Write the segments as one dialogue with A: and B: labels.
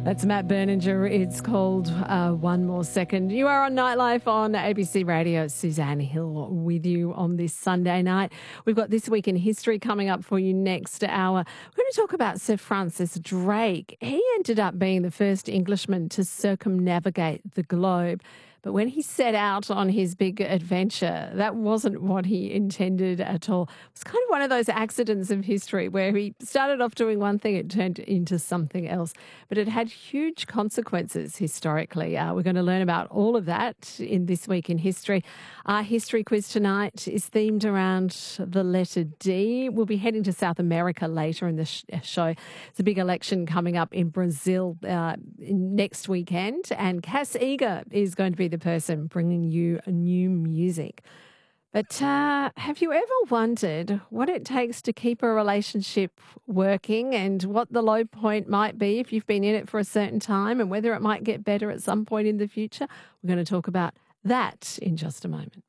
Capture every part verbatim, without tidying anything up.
A: That's Matt Berninger. It's called uh, One More Second. You are on Nightlife on A B C Radio. Suzanne Hill with you on this Sunday night. We've got This Week in History coming up for you next hour. We're going to talk about Sir Francis Drake. He ended up being the first Englishman to circumnavigate the globe. But when he set out on his big adventure, that wasn't what he intended at all. It was kind of one of those accidents of history where he started off doing one thing, it turned into something else. But it had huge consequences historically. Uh, we're going to learn about all of that in This Week in History. Our history quiz tonight is themed around the letter D. We'll be heading to South America later in the sh- show. It's a big election coming up in Brazil uh, next weekend, and Cass Eager is going to be the person bringing you new music. But uh, have you ever wondered what it takes to keep a relationship working and what the low point might be if you've been in it for a certain time and whether it might get better at some point in the future? We're going to talk about that in just a moment.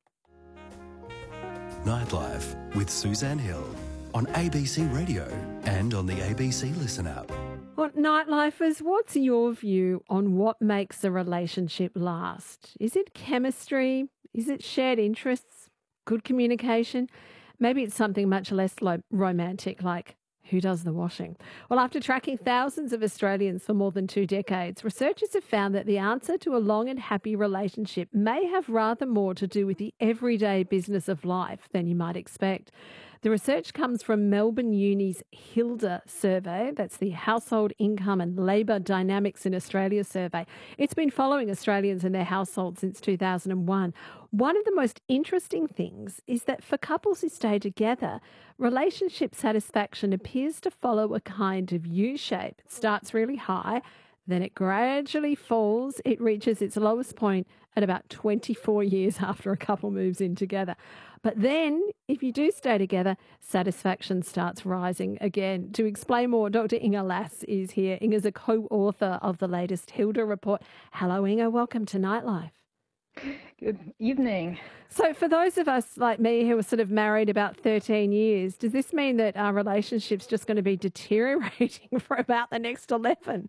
B: Nightlife with Suzanne Hill on A B C Radio and on the A B C Listen app.
A: Well, Nightlifers, what's your view on what makes a relationship last? Is it chemistry? Is it shared interests? Good communication? Maybe it's something much less lo- romantic, like who does the washing? Well, after tracking thousands of Australians for more than two decades, researchers have found that the answer to a long and happy relationship may have rather more to do with the everyday business of life than you might expect. The research comes from Melbourne Uni's Hilda survey. That's the Household Income and Labour Dynamics in Australia survey. It's been following Australians and their households since two thousand one. One of the most interesting things is that for couples who stay together, relationship satisfaction appears to follow a kind of U-shape. It starts really high, then it gradually falls. It reaches its lowest point at about twenty-four years after a couple moves in together. But then, if you do stay together, satisfaction starts rising again. To explain more, Doctor Inga Lass is here. Inga's a co-author of the latest Hilda report. Hello, Inga. Welcome to Nightlife.
C: Good evening.
A: So for those of us like me who are sort of married about thirteen years, does this mean that our relationship's just going to be deteriorating for about the next eleven?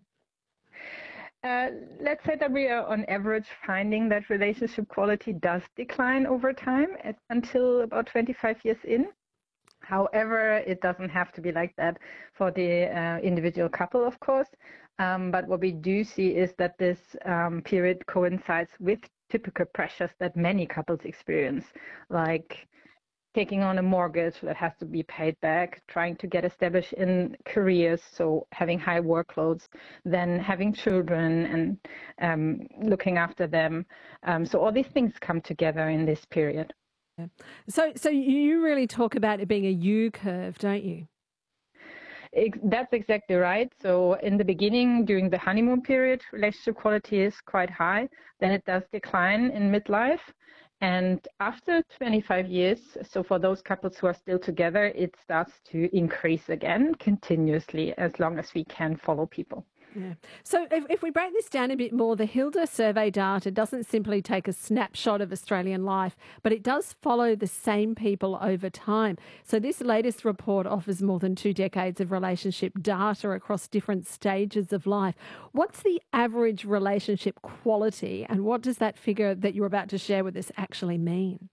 C: Uh, let's say that we are on average finding that relationship quality does decline over time at, until about twenty-five years in. However, it doesn't have to be like that for the uh, individual couple, of course. Um, but what we do see is that this um, period coincides with typical pressures that many couples experience, like taking on a mortgage that has to be paid back, trying to get established in careers, so having high workloads, then having children and um, looking after them. Um, so all these things come together in this period.
A: Yeah. So, so you really talk about it being a U-curve, don't you?
C: That's exactly right. So in the beginning, during the honeymoon period, relationship quality is quite high. Then it does decline in midlife. And after twenty-five years, so for those couples who are still together, it starts to increase again continuously as long as we can follow people.
A: Yeah. So if, if we break this down a bit more, the Hilda survey data doesn't simply take a snapshot of Australian life, but it does follow the same people over time. So this latest report offers more than two decades of relationship data across different stages of life. What's the average relationship quality, and what does that figure that you're about to share with us actually mean?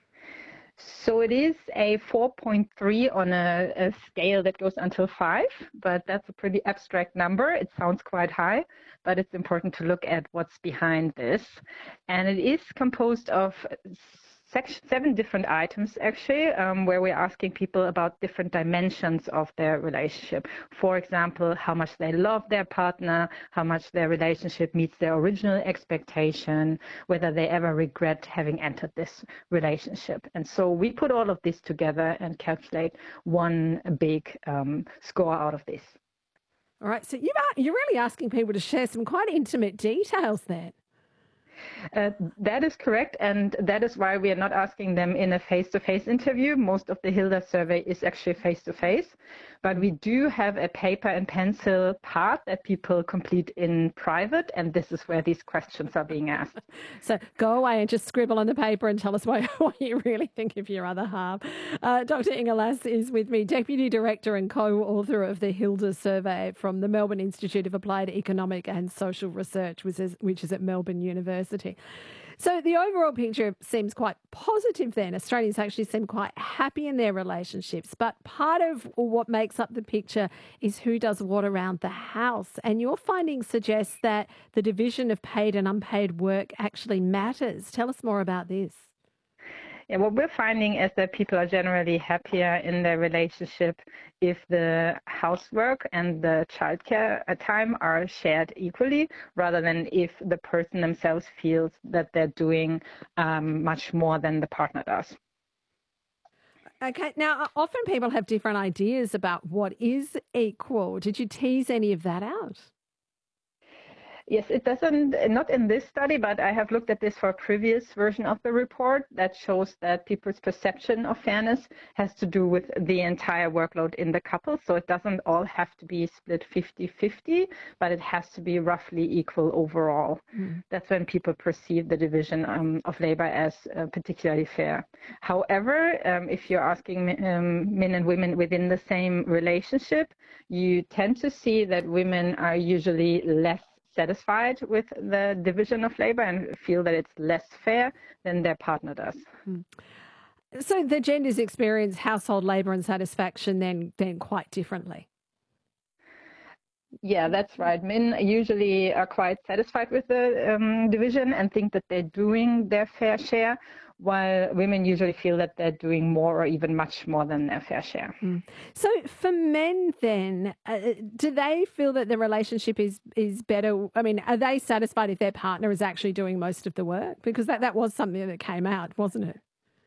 C: So it is a four point three on a, a scale that goes until five, but that's a pretty abstract number. It sounds quite high, but it's important to look at what's behind this. And it is composed of section, seven different items, actually, um, where we're asking people about different dimensions of their relationship. For example, how much they love their partner, how much their relationship meets their original expectation, whether they ever regret having entered this relationship. And so we put all of this together and calculate one big um, score out of this.
A: All right, so you are, you're really asking people to share some quite intimate details then.
C: Uh, that is correct, and that is why we are not asking them in a face-to-face interview. Most of the Hilda survey is actually face-to-face, but we do have a paper and pencil part that people complete in private, and this is where these questions are being asked.
A: So go away and just scribble on the paper and tell us what, what you really think of your other half. Uh, Doctor Inga Lass is with me, Deputy Director and co-author of the Hilda survey from the Melbourne Institute of Applied Economic and Social Research, which is, which is at Melbourne University. So the overall picture seems quite positive then. Australians actually seem quite happy in their relationships. But part of what makes up the picture is who does what around the house. And your findings suggest that the division of paid and unpaid work actually matters. Tell us more about this.
C: Yeah, what we're finding is that people are generally happier in their relationship if the housework and the childcare time are shared equally, rather than if the person themselves feels that they're doing um, much more than the partner does.
A: Okay, now often people have different ideas about what is equal. Did you tease any of that out?
C: Yes, it doesn't, not in this study, but I have looked at this for a previous version of the report that shows that people's perception of fairness has to do with the entire workload in the couple. So it doesn't all have to be split fifty-fifty, but it has to be roughly equal overall. Mm. That's when people perceive the division um, of labor as uh, particularly fair. However, um, if you're asking um, men and women within the same relationship, you tend to see that women are usually less satisfied with the division of labor and feel that it's less fair than their partner does.
A: Mm. So the genders experience household labor and satisfaction then, then quite differently.
C: Yeah, that's right. Men usually are quite satisfied with the um, division and think that they're doing their fair share, while women usually feel that they're doing more or even much more than their fair share.
A: Mm. So for men then, uh, do they feel that the relationship is, is better? I mean, are they satisfied if their partner is actually doing most of the work? Because that, that was something that came out, wasn't it?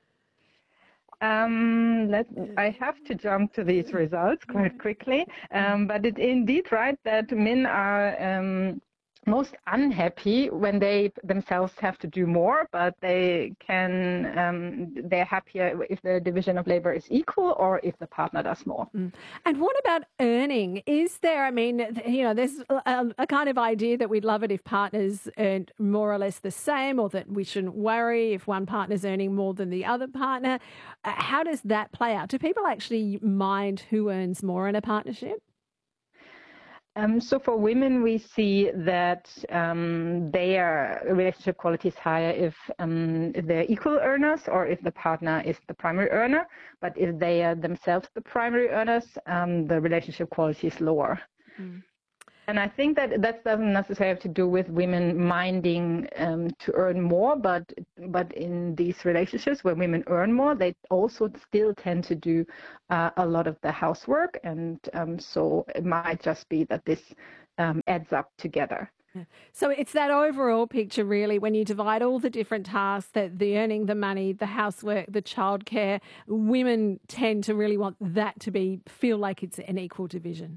C: Um, let, I have to jump to these results quite quickly, um, but it's indeed right that men are um, most unhappy when they themselves have to do more, but they can, um, they're happier if the division of labor is equal or if the partner does more.
A: Mm. And what about earning? Is there, I mean, you know, there's a, a kind of idea that we'd love it if partners earned more or less the same, or that we shouldn't worry if one partner's earning more than the other partner. Uh, how does that play out? Do people actually mind who earns more in a partnership?
C: Um, so for women, we see that um, their relationship quality is higher if, um, if they're equal earners or if the partner is the primary earner. But if they are themselves the primary earners, um, the relationship quality is lower. Mm. And I think that that doesn't necessarily have to do with women minding um, to earn more, but but in these relationships where women earn more, they also still tend to do uh, a lot of the housework, and um, so it might just be that this um, adds up together.
A: Yeah. So it's that overall picture, really, when you divide all the different tasks, that the earning, the money, the housework, the childcare, women tend to really want that to be feel like it's an equal division.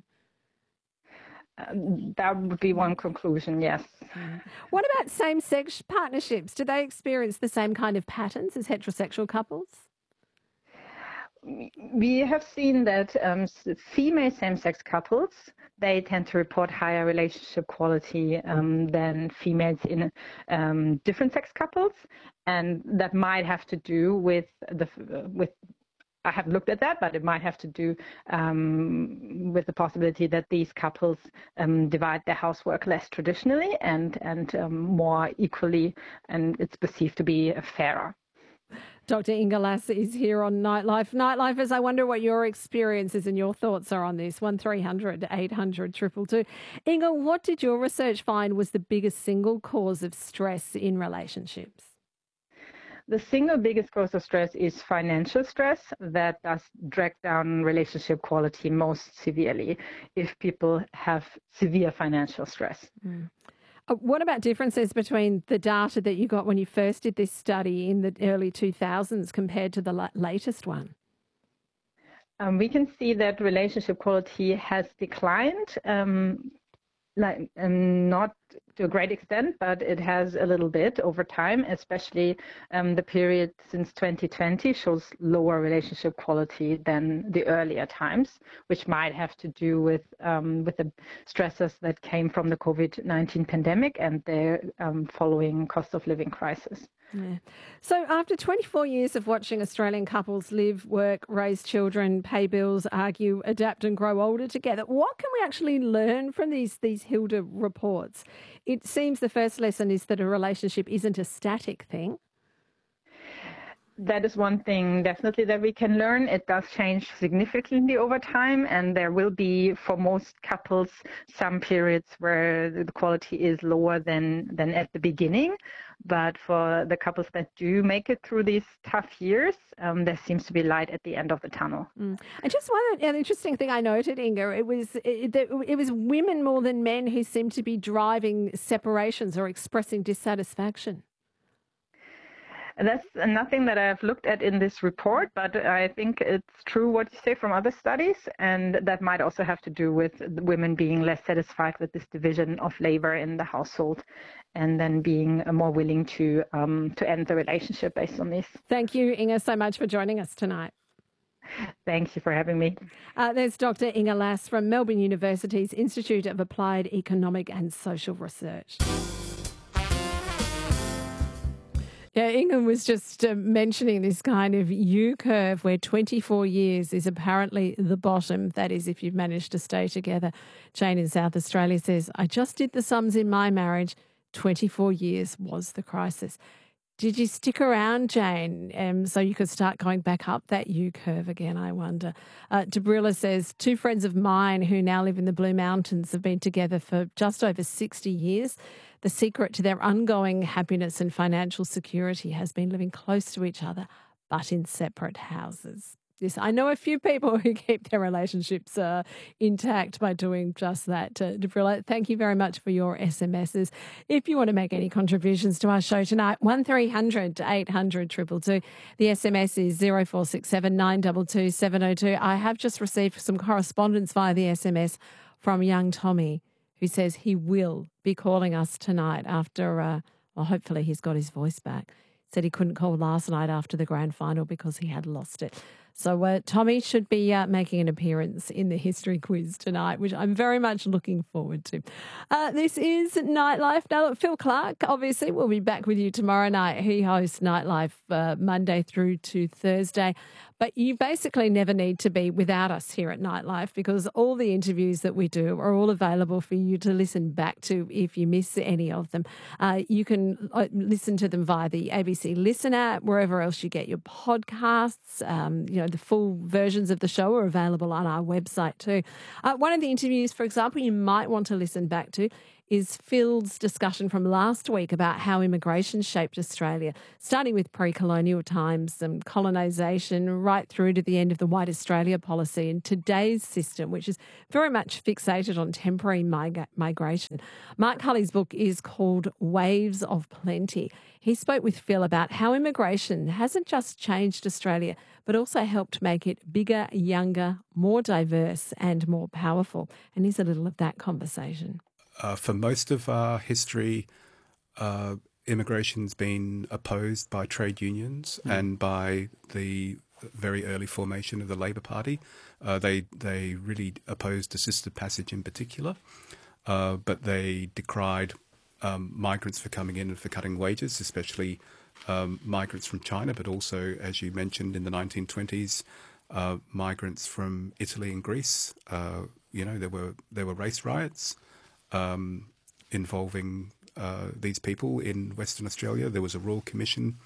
C: Um, that would be one conclusion, yes.
A: Mm. What about same-sex partnerships? Do they experience the same kind of patterns as heterosexual couples?
C: We have seen that um, female same-sex couples, they tend to report higher relationship quality um, than females in um, different sex couples, and that might have to do with the with. I haven't looked at that, but it might have to do um, with the possibility that these couples um, divide their housework less traditionally and, and um, more equally, and it's perceived to be fairer.
A: Doctor Inga Lass is here on Nightlife. Nightlifers, I wonder what your experiences and your thoughts are on this. one three hundred eight hundred two two two. Inga, what did your research find was the biggest single cause of stress in relationships?
C: The single biggest cause of stress is financial stress. That does drag down relationship quality most severely if people have severe financial stress.
A: Mm. Uh, what about differences between the data that you got when you first did this study in the early two thousands compared to the la- latest one?
C: Um, we can see that relationship quality has declined. Um, Like um, not to a great extent, but it has a little bit over time, especially um, the period since twenty twenty shows lower relationship quality than the earlier times, which might have to do with um, with the stresses that came from the COVID nineteen pandemic and the um, following cost of living crisis.
A: Yeah. So after twenty-four years of watching Australian couples live, work, raise children, pay bills, argue, adapt and grow older together, what can we actually learn from these, these Hilda reports? It seems the first lesson is that a relationship isn't a static thing.
C: That is one thing definitely that we can learn. It does change significantly over time, and there will be, for most couples, some periods where the quality is lower than, than at the beginning. But for the couples that do make it through these tough years, um, there seems to be light at the end of the tunnel.
A: Mm. And just one an interesting thing I noted, Inga, it was it, it was women more than men who seemed to be driving separations or expressing dissatisfaction.
C: And that's nothing that I've looked at in this report, but I think it's true what you say from other studies, and that might also have to do with women being less satisfied with this division of labor in the household, and then being more willing to um, to end the relationship based on this.
A: Thank you, Inga, so much for joining us tonight.
C: Thank you for having me.
A: Uh, there's Doctor Inga Lass from Melbourne University's Institute of Applied Economic and Social Research. Yeah, Inga was just uh, mentioning this kind of U-curve where twenty-four years is apparently the bottom. That is, if you've managed to stay together. Jane in South Australia says, I just did the sums in my marriage. twenty-four years was the crisis. Did you stick around, Jane, um, so you could start going back up that U-curve again, I wonder? Uh, Debrilla says, two friends of mine who now live in the Blue Mountains have been together for just over sixty years. The secret to their ongoing happiness and financial security has been living close to each other, but in separate houses. Yes, I know a few people who keep their relationships uh, intact by doing just that. Uh, Debrilla, thank you very much for your S M Ses. If you want to make any contributions to our show tonight, one three hundred eight hundred two two two. The S M S is zero four six seven nine two two seven zero two. I have just received some correspondence via the S M S from young Tommy, who says he will be calling us tonight after, uh, well, hopefully he's got his voice back. Said he couldn't call last night after the grand final because he had lost it. So uh, Tommy should be uh, making an appearance in the history quiz tonight, which I'm very much looking forward to. Uh, this is Nightlife. Now, look, Phil Clark, obviously, will be back with you tomorrow night. He hosts Nightlife uh, Monday through to Thursday. But you basically never need to be without us here at Nightlife, because all the interviews that we do are all available for you to listen back to if you miss any of them. Uh, you can listen to them via the A B C Listen app, wherever else you get your podcasts. Um, you know, the full versions of the show are available on our website too. Uh, one of the interviews, for example, you might want to listen back to is Phil's discussion from last week about how immigration shaped Australia, starting with pre-colonial times and colonisation right through to the end of the White Australia policy and today's system, which is very much fixated on temporary mig- migration. Mark Cully's book is called Waves of Plenty. He spoke with Phil about how immigration hasn't just changed Australia, but also helped make it bigger, younger, more diverse and more powerful. And here's a little of that conversation.
D: Uh, for most of our history, uh, immigration's been opposed by trade unions mm. and by the very early formation of the Labor Party. Uh, they they really opposed assisted passage in particular, uh, but they decried um, migrants for coming in and for cutting wages, especially um, migrants from China, but also, as you mentioned, in the nineteen twenties, uh, migrants from Italy and Greece. Uh, you know, there were there were race riots Um, involving uh, these people in Western Australia. There was a Royal Commission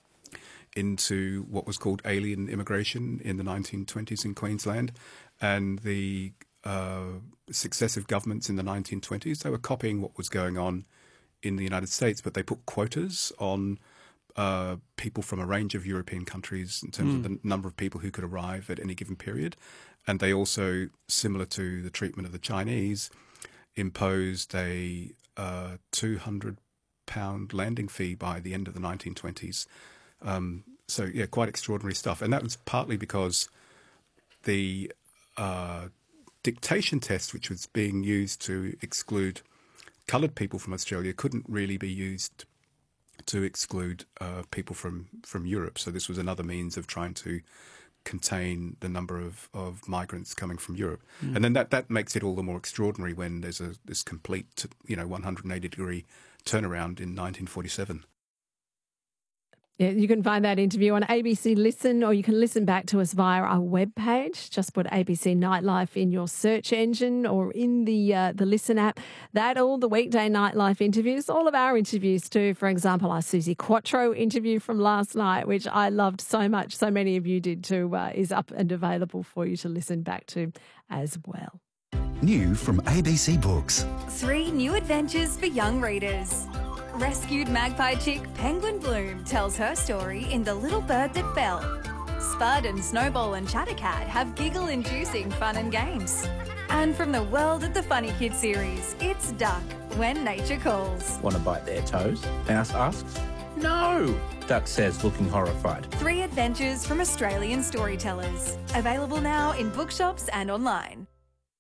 D: into what was called alien immigration in the nineteen twenties in Queensland, and the uh, successive governments in the nineteen twenties, they were copying what was going on in the United States, but they put quotas on uh, people from a range of European countries in terms mm. of the number of people who could arrive at any given period. And they also, similar to the treatment of the Chinese, imposed a uh, two hundred pound landing fee by the end of the nineteen twenties. Um, so, yeah, quite extraordinary stuff. And that was partly because the uh, dictation test, which was being used to exclude coloured people from Australia couldn't really be used to exclude uh, people from, from Europe. So this was another means of trying to contain the number of, of migrants coming from Europe. Mm. And then that, that makes it all the more extraordinary when there's a this complete, you know, one hundred eighty degree turnaround in nineteen forty-seven.
A: Yeah, you can find that interview on A B C Listen, or you can listen back to us via our webpage. Just put A B C Nightlife in your search engine or in the uh, the Listen app. That, all the weekday nightlife interviews, all of our interviews too. For example, our Susie Quattro interview from last night, which I loved so much, so many of you did too, uh, is up and available for you to listen back to as well.
B: New from A B C Books.
E: Three new adventures for young readers. Rescued magpie chick Penguin Bloom tells her story in The Little Bird That Fell. Spud and Snowball and Chattercat have giggle-inducing fun and games. And from the world of the Funny Kids series, it's Duck, When Nature Calls.
F: Want to bite their toes? Mouse asks. No, Duck says, looking horrified.
E: Three adventures from Australian storytellers. Available now in bookshops and online.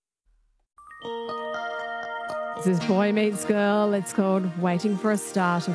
A: This is Boy Meets Girl. It's called Waiting for a Star to